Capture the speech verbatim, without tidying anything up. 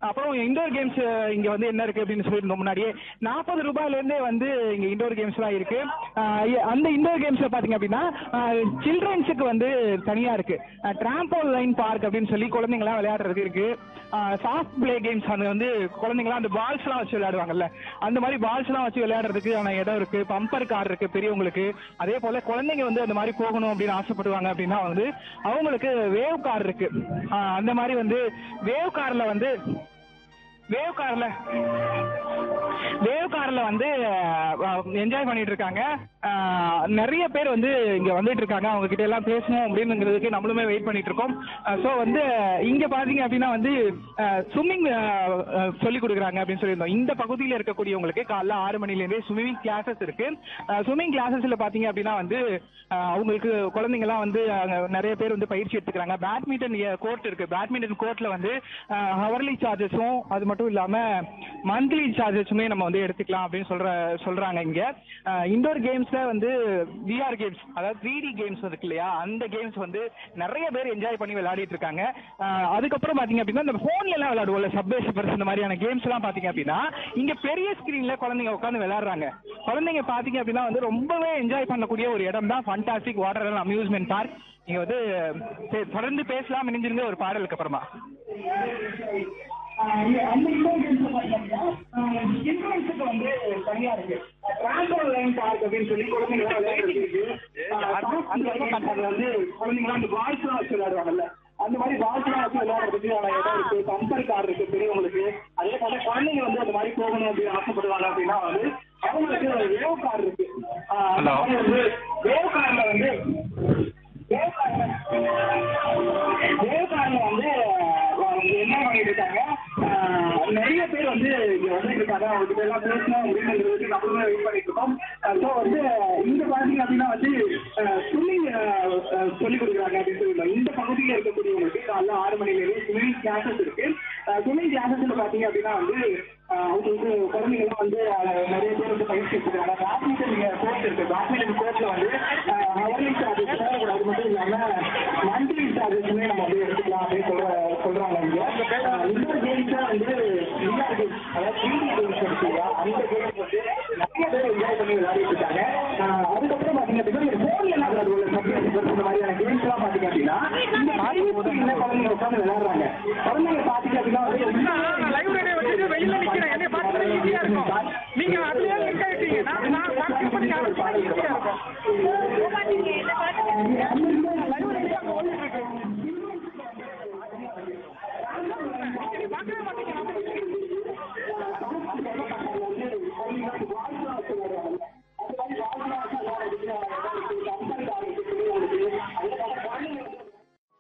அப்புறம் indoor games இங்க வந்து என்ன இருக்கு அப்படின்னு சொல்லியிருந்தோம் முன்னாடியே. நாற்பது ரூபாயில இருந்தே வந்து இங்க இண்டோர் கேம்ஸ் எல்லாம் இருக்கு. அந்த இண்டோர் கேம்ஸ்ல பாத்தீங்க அப்படின்னா சில்ட்ரன்ஸுக்கு வந்து தனியா இருக்கு. டிராம்போல் லைன் பார்க் அப்படின்னு சொல்லி குழந்தைங்களாம் விளையாடுறதுக்கு இருக்கு. சாஃப்ட் பிளே கேம்ஸ் அந்த வந்து குழந்தைங்களாம் அந்த பால்ஸ் எல்லாம் வச்சு விளையாடுவாங்கல்ல, அந்த மாதிரி பால்ஸ் எல்லாம் வச்சு விளையாடுறதுக்கு ஆன இடம் இருக்கு. பம்பர் கார் இருக்கு பெரியவங்களுக்கு. அதே போல குழந்தைங்க வந்து அந்த மாதிரி போகணும் அப்படின்னு ஆசைப்படுவாங்க அப்படின்னா வந்து அவங்களுக்கு வேவ் கார் இருக்கு. அந்த மாதிரி வந்து வேவ் கார்ல வந்து வேவ் கார்ல வேவ் கார்ல வந்து என்ஜாய் பண்ணிட்டு இருக்காங்க. நிறைய பேர் வந்து இங்க வந்துட்டு இருக்காங்க. அவங்க கிட்ட எல்லாம் பேசணும் அப்படிங்கிறதுக்கு நம்மளுமே வெயிட் பண்ணிட்டு இருக்கோம். ஸோ வந்து இங்க பாத்தீங்க அப்படின்னா வந்து ஸ்விம்மிங் சொல்லி கொடுக்குறாங்க அப்படின்னு சொல்லியிருந்தோம். இந்த பகுதியில் இருக்கக்கூடியவங்களுக்கு காலைல ஆறு மணில இருந்தே ஸ்விம்மிங் கிளாஸஸ் இருக்கு. ஸ்விம்மிங் கிளாஸஸ்ல பாத்தீங்க அப்படின்னா வந்து அவங்களுக்கு குழந்தைங்கலாம் வந்து நிறைய பேர் வந்து பயிற்சி எடுத்துக்கிறாங்க. பேட்மிண்டன் கோர்ட் இருக்கு. பேட்மிண்டன் கோர்ட்ல வந்து ஹவர்லி சார்ஜஸும் அது மட்டும் இல்லாம மந்த்லி சார்ஜஸுமே நம்ம வந்து எடுத்துக்கலாம் அப்படின்னு சொல்ற சொல்றாங்க. இங்க இண்டோர் கேம்ஸ்ல வந்து விஆர் கேம்ஸ், அதாவது த்ரீ டி கேம்ஸ் இருக்கு இல்லையா, அந்த கேம்ஸ் வந்து நிறைய பேர் என்ஜாய் பண்ணி விளையாடிட்டு இருக்காங்க. அதுக்கப்புறம் பாத்தீங்க அப்படின்னா இந்த போன்ல எல்லாம் விளையாடுவோம்ல, சப்வே சர்ஃபர்ஸ் இந்த மாதிரியான கேம்ஸ் எல்லாம் பாத்தீங்க அப்படின்னா இங்க பெரிய ஸ்கிரீன்ல குழந்தைங்க உட்காந்து விளையாடுறாங்க. குழந்தைங்க பாத்தீங்க அப்படின்னா வந்து ரொம்பவே என்ஜாய் பண்ணக்கூடிய ஒரு இடம் தான் fantastic water and amusement park. நீங்க வந்து தொடர்ந்து பேசலாம், இணைஞ்சிருங்க ஒரு பாடலுக்கு அப்புறமா. அந்த இண்டோர் கேம்ஸ் பாத்தீங்கன்னா சில்ட்ரன்ஸுக்கு வந்து தனியா இருக்கு. டிராம்போல் லைன் பார்க் அப்படின்னு சொல்லி குழந்தைங்க விளையாடுறதுக்கு அது வந்து குழந்தைங்களாம் அந்த பால்ஸ் எல்லாம் வச்சு விளையாடுவாங்கல்ல, அந்த மாதிரி பால்ஸ் எல்லாம் வச்சு விளையாடுறதுக்கு இடம் இருக்கு. பம்பர் கார் இருக்கு பெரியவங்களுக்கு. அதே போல குழந்தைங்க வந்து அந்த மாதிரி போகணும் அப்படின்னு ஆசைப்படுவாங்க அப்படின்னா வந்து அவங்களுக்கு வேவ் கார் இருக்கு. வந்து வேவ் கார்ல வந்து வேவ் கார்ல வேவ் கார்ல வந்து என்ன பண்ணிட்டு இருக்காங்க, நிறைய பேர் வந்து இங்க வந்துட்டு இருக்காங்க. அவங்க கிட்ட எல்லாம் பேசணும் அப்படின்னு நம்மளுமே வெயிட் பண்ணிட்டு இருக்கோம். ஸோ வந்து இங்க பாத்தீங்க அப்படின்னா வந்து ஸ்விம்மிங் சொல்லிக் கொடுக்குறாங்க அப்படின்னு சொல்லியிருந்தோம். இந்த பகுதியில் இருக்கக்கூடியவங்களுக்கு காலைல ஆறு மணில இருந்து ஸ்விம்மிங் கிளாஸஸ் இருக்கு. ஸ்விம்மிங் கிளாஸஸ்ல பாத்தீங்க அப்படின்னா வந்து அவங்களுக்கு குழந்தைங்கலாம் வந்து நிறைய பேர் வந்து பயிற்சி எடுத்துக்கிறாங்க. பேட்மிண்டன் கோர்ட் இருக்கு. பேட்மிண்டன் கோர்ட்ல வந்து ஹவர்லி சார்ஜஸ் அது மட்டும் இல்லாம மந்த்லி சார்ஜஸுமே நம்ம வந்து எடுத்துக்கலாம் அப்படின்னு சொல்ற சொல்றாங்க. இங்க இன்னொரு கேம்ஸ் வந்து இந்தியா கேம்ஸ், அதாவது த்ரீ டி கேம்ஸ் எடுத்துக்கா, அந்த கேம்ஸ் வந்து நிறைய பேர் என்ஜாய் பண்ணி விளையாடிட்டு இருக்காங்க. அதுக்கப்புறம் பாத்தீங்க அப்படின்னா போன்ல எல்லாம் விளையாடுவோம், இந்த மாதிரியான கேம்ஸ் எல்லாம் பாத்தீங்க அப்படின்னா இந்த குழந்தைங்க உட்காந்து விளையாடுறாங்க. குழந்தைங்க பாத்தீங்க அப்படின்னா வந்து